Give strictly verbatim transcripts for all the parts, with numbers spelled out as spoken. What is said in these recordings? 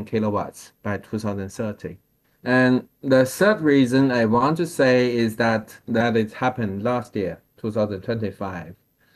kilowatts by two thousand thirty. And the third reason I want to say is that that it happened last year, two thousand twenty-five.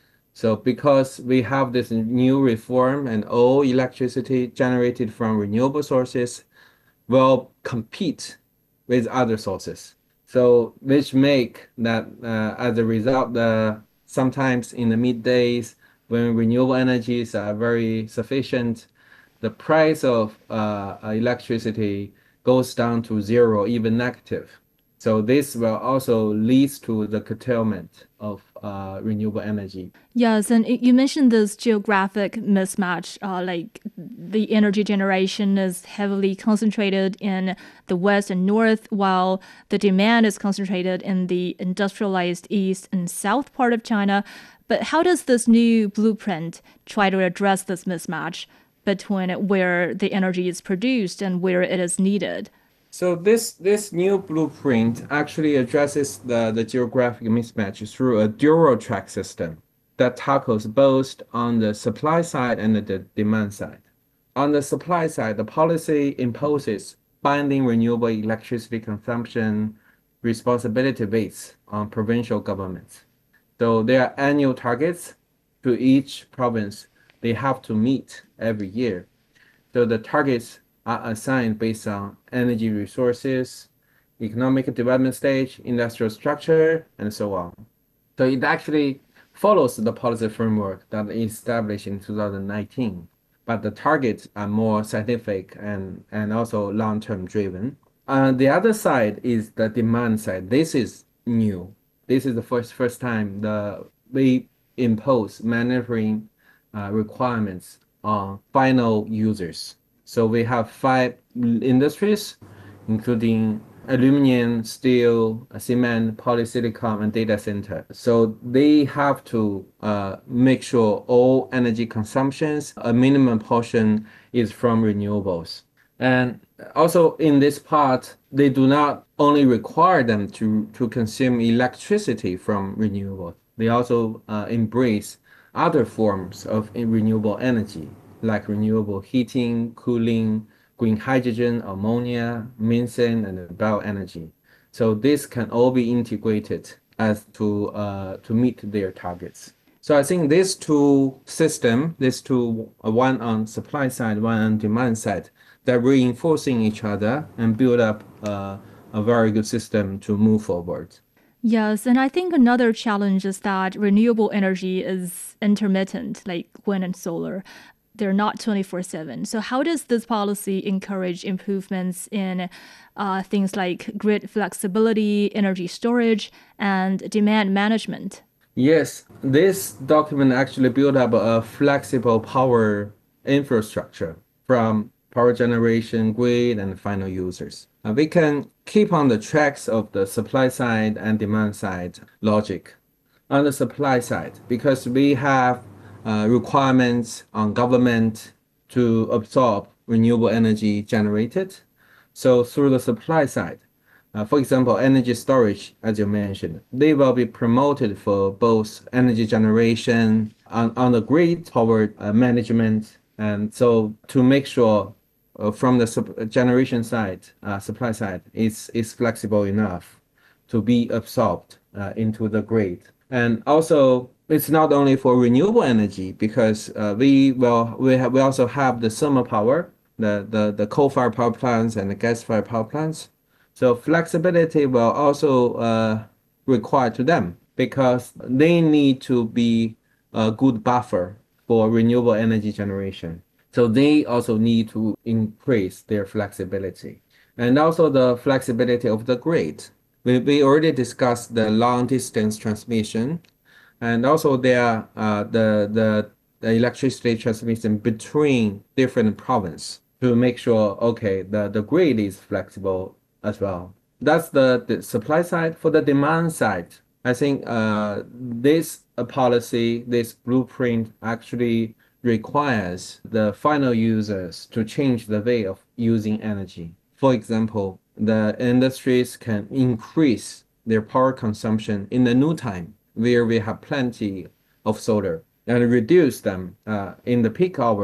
So because we have this new reform and all electricity generated from renewable sources will compete with other sources. So which make that uh, as a result, the sometimes in the middays when renewable energies are very sufficient, the price of uh, electricity goes down to zero, even negative. So this will also lead to the curtailment of uh, renewable energy. Yes, and it- you mentioned this geographic mismatch, uh, like the energy generation is heavily concentrated in the west and north, while the demand is concentrated in the industrialized east and south part of China. But how does this new blueprint try to address this mismatch between where the energy is produced and where it is needed? So this this new blueprint actually addresses the, the geographic mismatch through a dual track system that tackles both on the supply side and the demand side. On the supply side, the policy imposes binding renewable electricity consumption responsibility weights on provincial governments. So there are annual targets to each province they have to meet every year. So the targets are assigned based on energy resources, economic development stage, industrial structure, and so on. So it actually follows the policy framework that is established in two thousand nineteen, but the targets are more scientific and, and also long-term driven. Uh, the other side is the demand side. This is new. This is the first first time the we impose mandatory uh, requirements on final users. So we have five industries, including aluminum, steel, cement, polysilicon, and data center. So they have to uh, make sure all energy consumptions, a minimum portion is from renewables. And also in this part, they do not only require them to, to consume electricity from renewables, they also uh, embrace other forms of renewable energy, like renewable heating, cooling, green hydrogen, ammonia, methane, and bioenergy. So this can all be integrated as to uh, to meet their targets. So I think these two system, these two, uh, one on supply side, one on demand side, they're reinforcing each other and build up uh, a very good system to move forward. Yes, and I think another challenge is that renewable energy is intermittent, like wind and solar. They're not twenty-four seven. So, how does this policy encourage improvements in uh, things like grid flexibility, energy storage, and demand management? Yes, this document actually built up a flexible power infrastructure from power generation, grid, and final users. Uh, we can keep on the tracks of the supply side and demand side logic. On the supply side, because we have uh, requirements on government to absorb renewable energy generated. So through the supply side, uh, for example, energy storage, as you mentioned, they will be promoted for both energy generation on, on the grid power uh, management. And so to make sure uh, from the sup- generation side, uh, supply side, is is flexible enough to be absorbed uh, into the grid. And also, it's not only for renewable energy because uh, we will we have we also have the thermal power, the the the coal-fired power plants and the gas-fired power plants. So flexibility will also uh, require to them because they need to be a good buffer for renewable energy generation. So they also need to increase their flexibility and also the flexibility of the grid. We, we already discussed the long distance transmission and also there uh, the, the the electricity transmission between different province to make sure okay the, the grid is flexible as well. That's the, the supply side. For the demand side, I think uh, this uh, policy, this blueprint actually requires the final users to change the way of using energy. For example, the industries can increase their power consumption in the new time where we have plenty of solar and reduce them uh, in the peak hour